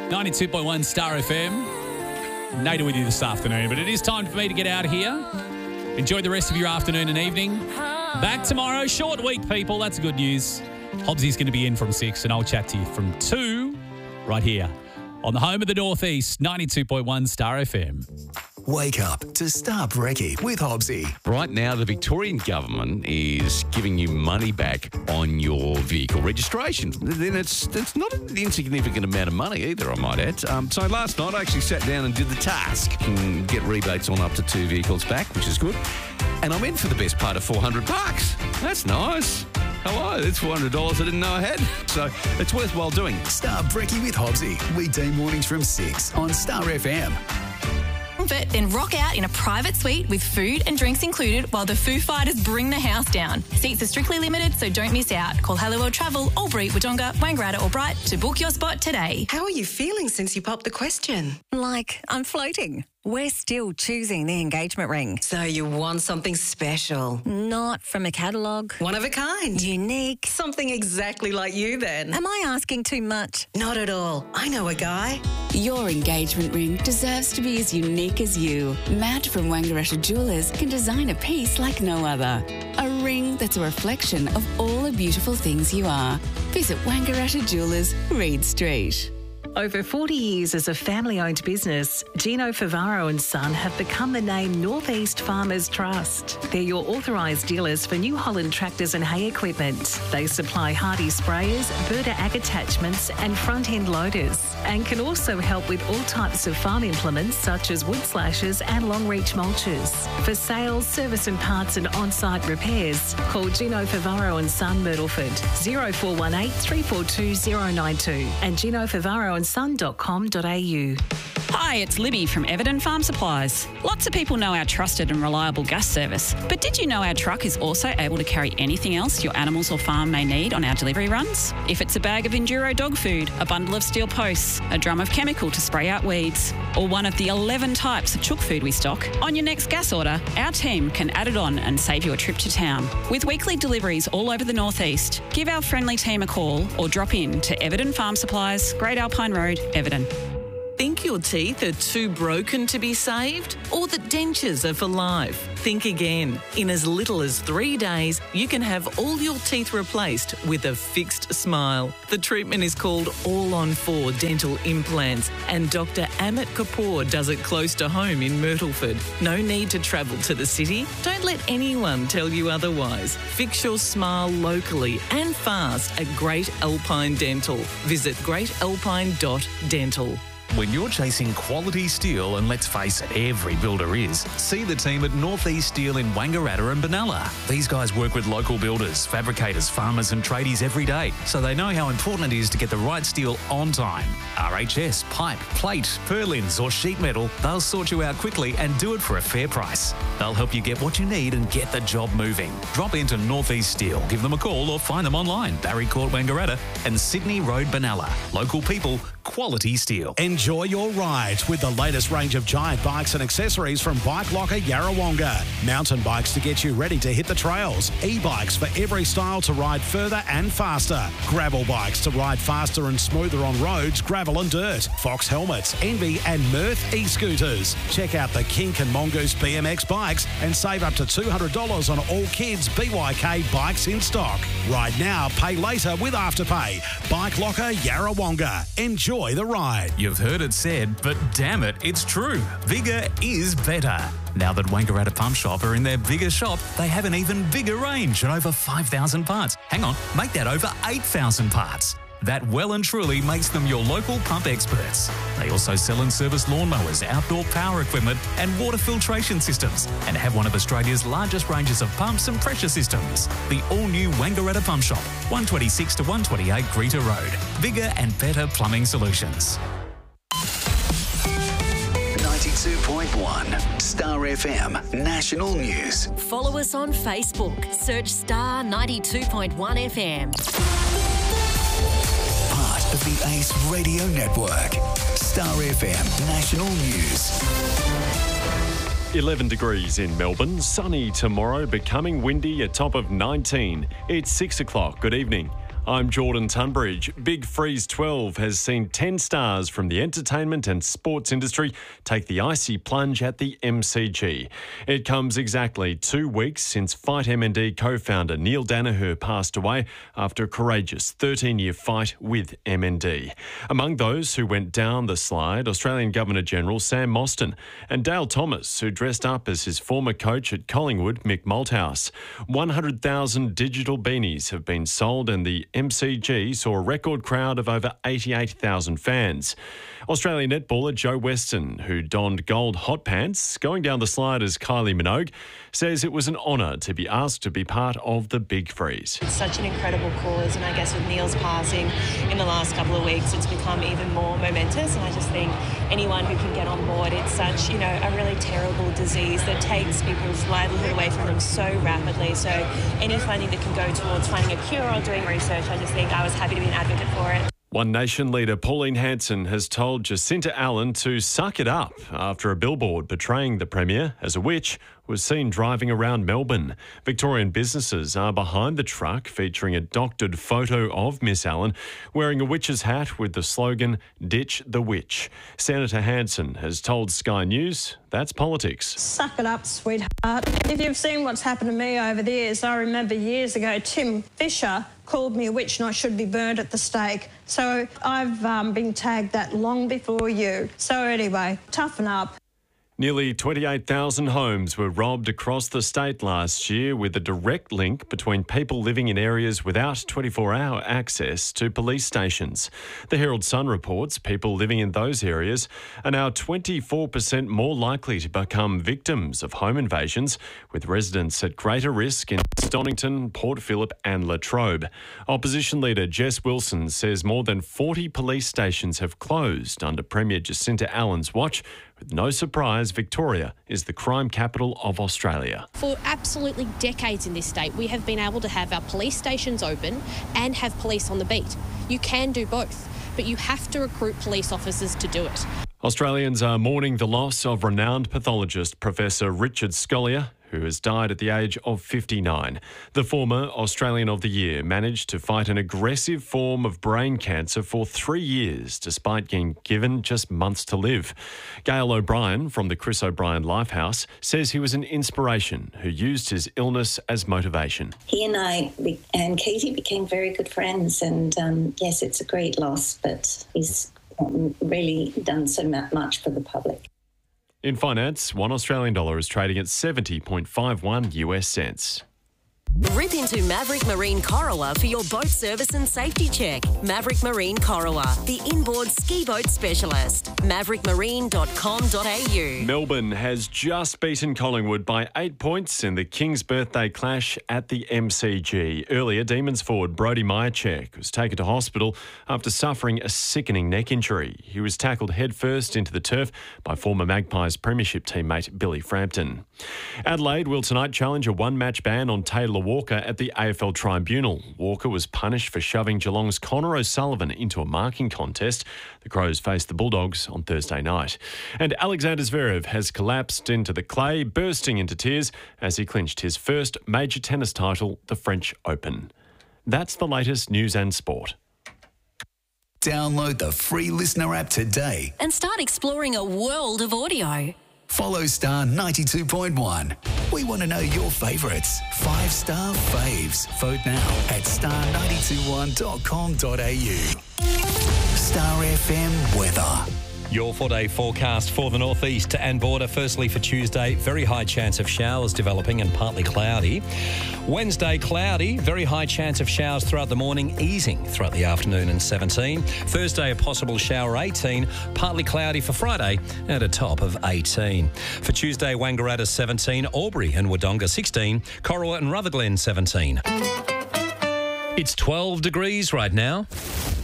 92.1 Star FM. Nader with you this afternoon, but it is time for me to get out of here. Enjoy the rest of your afternoon and evening. Back tomorrow. Short week, people. That's good news. Hobbsy's going to be in from 6 and I'll chat to you from 2 right here on the home of the Northeast, 92.1 Star FM. Wake up to Star Brekkie with Hobbsy. Right now, the Victorian government is giving you money back on your vehicle registration. Then it's not an insignificant amount of money either, I might add. So last night, I actually sat down and did the task and get rebates on up to 2 vehicles back, which is good. And I'm in for the best part of $400. That's nice. Hello, that's $400 I didn't know I had. So it's worthwhile doing. Star Brekkie with Hobbsy. Weekday mornings from 6 on Star FM. Then rock out in a private suite with food and drinks included while the Foo Fighters bring the house down. Seats are strictly limited, so don't miss out. Call Hello World Travel, Albury, Wodonga, Wangaratta or Bright to book your spot today. How are you feeling since you popped the question? Like I'm floating. We're still choosing the engagement ring. So you want something special? Not from a catalogue. One of a kind? Unique. Something exactly like you then. Am I asking too much? Not at all. I know a guy. Your engagement ring deserves to be as unique as you. Matt from Wangaratta Jewelers can design a piece like no other. A ring that's a reflection of all the beautiful things you are. Visit Wangaratta Jewelers, Reed Street. Over 40 years as a family-owned business, Gino Favaro & Son have become the name Northeast Farmers Trust. They're your authorised dealers for New Holland tractors and hay equipment. They supply Hardy sprayers, Berta ag attachments and front-end loaders, and can also help with all types of farm implements such as wood slashers and long-reach mulchers. For sales, service and parts and on-site repairs, call Gino Favaro & Son Myrtleford 0418 342 092 and GinoFavaroandSon.com.au. Hi, it's Libby from Everton Farm Supplies. Lots of people know our trusted and reliable gas service, but did you know our truck is also able to carry anything else your animals or farm may need on our delivery runs? If it's a bag of Enduro dog food, a bundle of steel posts, a drum of chemical to spray out weeds, or one of the 11 types of chook food we stock, on your next gas order, our team can add it on and save you a trip to town. With weekly deliveries all over the Northeast, give our friendly team a call or drop in to Everton Farm Supplies, Great Alpine Road, Everton. Think your teeth are too broken to be saved? Or that dentures are for life? Think again. In as little as 3 days, you can have all your teeth replaced with a fixed smile. The treatment is called All-on-4 Dental Implants, and Dr. Amit Kapoor does it close to home in Myrtleford. No need to travel to the city. Don't let anyone tell you otherwise. Fix your smile locally and fast at Great Alpine Dental. Visit greatalpine.dental. When you're chasing quality steel, and let's face it, every builder is, see the team at Northeast Steel in Wangaratta and Benalla. These guys work with local builders, fabricators, farmers and tradies every day, so they know how important it is to get the right steel on time. RHS, pipe, plate, purlins or sheet metal, they'll sort you out quickly and do it for a fair price. They'll help you get what you need and get the job moving. Drop into Northeast Steel, give them a call or find them online, Barry Court Wangaratta and Sydney Road Benalla. Local people, quality steel. Enjoy your ride with the latest range of giant bikes and accessories from Bike Locker Yarrawonga. Mountain bikes to get you ready to hit the trails. E-bikes for every style to ride further and faster. Gravel bikes to ride faster and smoother on roads, gravel and dirt. Fox helmets, Envy and Mirth e-scooters. Check out the Kink and Mongoose BMX bikes and save up to $200 on all kids' BYK bikes in stock. Ride now, pay later with Afterpay. Bike Locker Yarrawonga. Enjoy the ride. You've heard it said, but damn it, it's true. Bigger is better. Now that Wangaratta Pump Shop are in their bigger shop, they have an even bigger range and over 5,000 parts. Hang on, make that over 8,000 parts. That well and truly makes them your local pump experts. They also sell and service lawnmowers, outdoor power equipment and water filtration systems, and have one of Australia's largest ranges of pumps and pressure systems. The all-new Wangaratta Pump Shop, 126 to 128 Greta Road. Bigger and better plumbing solutions. 92.1 Star FM National News. Follow us on Facebook. Search Star 92.1 FM. Part of the Ace Radio Network. Star FM National News. 11 degrees in Melbourne. Sunny tomorrow, becoming windy, a top of 19. It's 6 o'clock. Good evening. I'm Jordan Tunbridge. Big Freeze 12 has seen 10 stars from the entertainment and sports industry take the icy plunge at the MCG. It comes exactly 2 weeks since Fight MND co-founder Neil Danaher passed away after a courageous 13-year fight with MND. Among those who went down the slide, Australian Governor-General Sam Mostyn and Dale Thomas, who dressed up as his former coach at Collingwood, Mick Malthouse. 100,000 digital beanies have been sold and the MCG saw a record crowd of over 88,000 fans. Australian netballer Joe Weston, who donned gold hot pants going down the slide as Kylie Minogue, says it was an honour to be asked to be part of the Big Freeze. It's such an incredible cause, and I guess with Neil's passing in the last couple of weeks, it's become even more momentous, and I just think anyone who can get on board, it's such, a really terrible disease that takes people's livelihood away from them so rapidly. So any funding that can go towards finding a cure or doing research, I just think I was happy to be an advocate for it. One Nation leader Pauline Hanson has told Jacinta Allen to suck it up after a billboard portraying the Premier as a witch was seen driving around Melbourne. Victorian businesses are behind the truck featuring a doctored photo of Miss Allen wearing a witch's hat with the slogan, "Ditch the Witch." Senator Hanson has told Sky News that's politics. Suck it up, sweetheart. If you've seen what's happened to me over the years, I remember years ago Tim Fisher called me a witch and I should be burnt at the stake. So I've been tagged that long before you. So anyway, toughen up. Nearly 28,000 homes were robbed across the state last year, with a direct link between people living in areas without 24-hour access to police stations. The Herald Sun reports people living in those areas are now 24% more likely to become victims of home invasions, with residents at greater risk in Stonington, Port Phillip and Latrobe. Opposition leader Jess Wilson says more than 40 police stations have closed under Premier Jacinta Allen's watch. With no surprise, Victoria is the crime capital of Australia. For absolutely decades in this state, we have been able to have our police stations open and have police on the beat. You can do both, but you have to recruit police officers to do it. Australians are mourning the loss of renowned pathologist Professor Richard Scolyer, who has died at the age of 59. The former Australian of the Year managed to fight an aggressive form of brain cancer for 3 years, despite being given just months to live. Gail O'Brien from the Chris O'Brien Lifehouse says he was an inspiration who used his illness as motivation. He and I and Katie became very good friends, and yes, it's a great loss, but he's really done so much for the public. In finance, $1 Australian dollar is trading at 70.51 US cents. Rip into Maverick Marine Corowa for your boat service and safety check. Maverick Marine Corowa, the inboard ski boat specialist. maverickmarine.com.au. Melbourne has just beaten Collingwood by 8 points in the King's Birthday clash at the MCG. Earlier, Demons forward Brody Myercheck was taken to hospital after suffering a sickening neck injury. He was tackled headfirst into the turf by former Magpies premiership teammate Billy Frampton. Adelaide will tonight challenge a one-match ban on Taylor Walker at the AFL Tribunal. Walker was punished for shoving Geelong's Connor O'Sullivan into a marking contest. The Crows face the Bulldogs on Thursday night. And Alexander Zverev has collapsed into the clay, bursting into tears as he clinched his first major tennis title, the French Open. That's the latest news and sport. Download the free Listener app today And start exploring a world of audio. Follow Star 92.1. We want to know your favourites. 5-star faves. Vote now at star921.com.au. Star FM weather. Your 4-day forecast for the northeast and border. Firstly, for Tuesday, very high chance of showers developing and partly cloudy. Wednesday, cloudy, very high chance of showers throughout the morning, easing throughout the afternoon and 17. Thursday, a possible shower, 18. Partly cloudy for Friday at a top of 18. For Tuesday, Wangaratta 17, Albury and Wodonga 16, Corowa and Rutherglen 17. It's 12 degrees right now.